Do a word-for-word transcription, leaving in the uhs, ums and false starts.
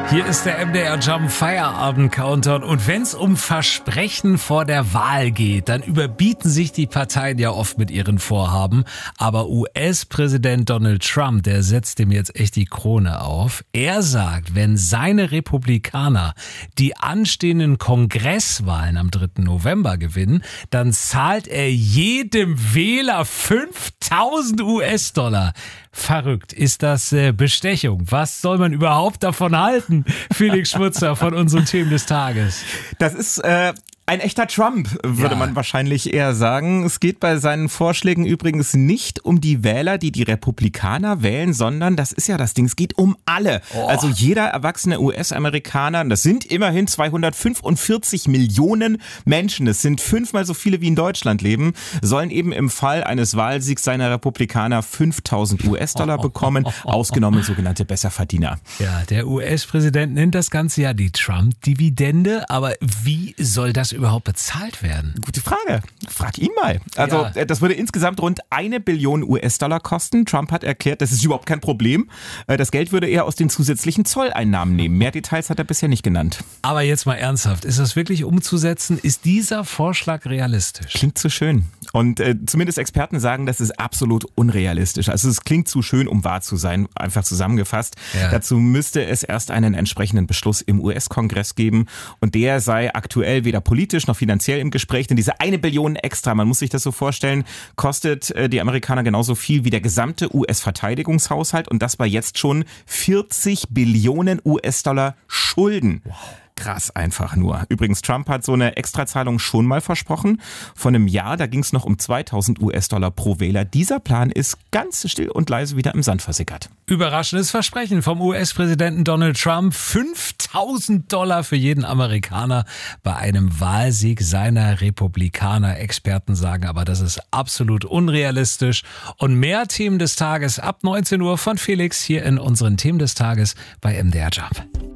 Hier ist der M D R Jump Feierabend Countdown und wenn es um Versprechen vor der Wahl geht, dann überbieten sich die Parteien ja oft mit ihren Vorhaben. Aber U S-Präsident Donald Trump, der setzt dem jetzt echt die Krone auf. Er sagt, wenn seine Republikaner die anstehenden Kongresswahlen am dritten November gewinnen, dann zahlt er jedem Wähler fünftausend US-Dollar. Verrückt. Ist das äh, Bestechung? Was soll man überhaupt davon halten? Felix Schmutzer von unseren Themen des Tages. Das ist äh, ein echter Trump, würde Ja. man wahrscheinlich eher sagen. Es geht bei seinen Vorschlägen übrigens nicht um die Wähler, die die Republikaner wählen, sondern das ist ja das Ding, es geht um alle. Oh. Also jeder erwachsene U S-Amerikaner, das sind immerhin zweihundertfünfundvierzig Millionen Menschen, das sind fünfmal so viele wie in Deutschland leben, sollen eben im Fall eines Wahlsiegs seiner Republikaner fünftausend US-Dollar bekommen, ausgenommen sogenannte Besserverdiener. Ja, der U S-Präsident nennt das Ganze ja die Trump-Dividende. Aber wie soll das überhaupt bezahlt werden? Gute Frage. Frag ihn mal. Also Ja. äh, das würde insgesamt rund eine Billion US-Dollar kosten. Trump hat erklärt, das ist überhaupt kein Problem. Äh, Das Geld würde er aus den zusätzlichen Zolleinnahmen nehmen. Mehr Details hat er bisher nicht genannt. Aber jetzt mal ernsthaft, ist das wirklich umzusetzen? Ist dieser Vorschlag realistisch? Klingt zu schön. Und äh, zumindest Experten sagen, das ist absolut unrealistisch. Also es klingt zu schön, um wahr zu sein, einfach zusammengefasst. Ja. Dazu müsste es erst einen entsprechenden Beschluss im U S-Kongress geben. Und der sei aktuell weder politisch noch finanziell im Gespräch. Denn diese eine Billion extra, man muss sich das so vorstellen, kostet äh, die Amerikaner genauso viel wie der gesamte U S-Verteidigungshaushalt. Und das bei jetzt schon vierzig Billionen US-Dollar Schulden. Wow. Krass einfach nur. Übrigens, Trump hat so eine Extrazahlung schon mal versprochen. Vor einem Jahr, da ging es noch um zweitausend US-Dollar pro Wähler. Dieser Plan ist ganz still und leise wieder im Sand versickert. Überraschendes Versprechen vom U S-Präsidenten Donald Trump. fünftausend Dollar für jeden Amerikaner bei einem Wahlsieg seiner Republikaner. Experten sagen aber, das ist absolut unrealistisch. Und mehr Themen des Tages ab neunzehn Uhr von Felix hier in unseren Themen des Tages bei M D R Jump.